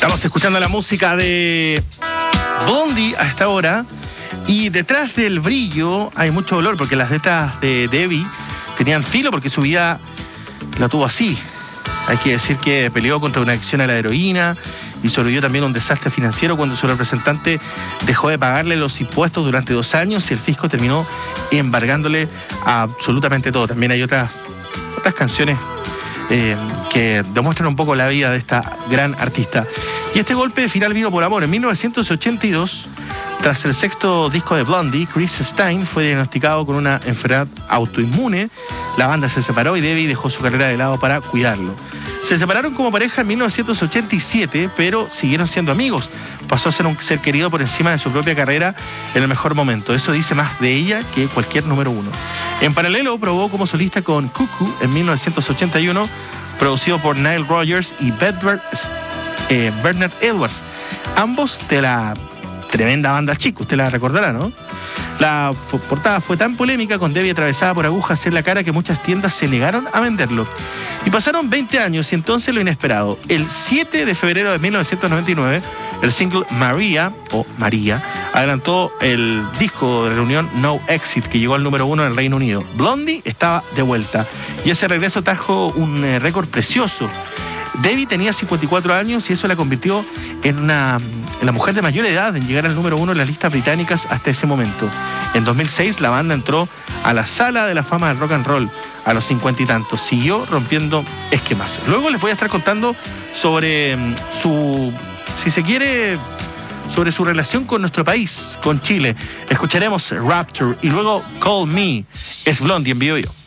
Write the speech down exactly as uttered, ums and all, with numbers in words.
Estamos escuchando la música de Blondie a esta hora. Y detrás del brillo hay mucho dolor, porque las letras de Debbie tenían filo, porque su vida la tuvo así. Hay que decir que peleó contra una adicción a la heroína y sobrevivió también a un desastre financiero cuando su representante dejó de pagarle los impuestos durante dos años y el fisco terminó embargándole absolutamente todo. También hay otras, otras canciones eh, que demuestran un poco la vida de esta gran artista. Y este golpe final vino por amor. En mil novecientos ochenta y dos, tras el sexto disco de Blondie, Chris Stein fue diagnosticado con una enfermedad autoinmune. La banda se separó y Debbie dejó su carrera de lado para cuidarlo. Se separaron como pareja en mil novecientos ochenta y siete, pero siguieron siendo amigos. Pasó a ser un ser querido por encima de su propia carrera en el mejor momento. Eso dice más de ella que cualquier número uno. En paralelo, probó como solista con Cuckoo en mil novecientos ochenta y uno, producido por Nile Rodgers y Bedford, eh, Bernard Edwards. Ambos de la tremenda banda Chic, usted la recordará, ¿no? La portada fue tan polémica, con Debbie atravesada por agujas en la cara, que muchas tiendas se negaron a venderlo. Y pasaron veinte años y entonces lo inesperado. El siete de febrero de mil novecientos noventa y nueve, el single Maria, o María, adelantó el disco de reunión No Exit, que llegó al número uno en el Reino Unido. Blondie estaba de vuelta y ese regreso trajo un eh, récord precioso. Debbie tenía cincuenta y cuatro años y eso la convirtió en, una, en la mujer de mayor edad en llegar al número uno en las listas británicas hasta ese momento. En dos mil seis la banda entró a la sala de la fama del rock and roll a los cincuenta y tantos. Siguió rompiendo esquemas. Luego les voy a estar contando sobre su, si se quiere, sobre su relación con nuestro país, con Chile. Escucharemos Rapture y luego Call Me. Es Blondie en Vivo Yo.